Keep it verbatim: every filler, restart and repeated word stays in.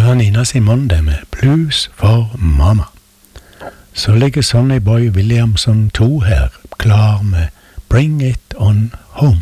var Nina Simone det med Blues for Mama. Så ligger Sonny Boy Williamson to her, klar med Bring It On Home.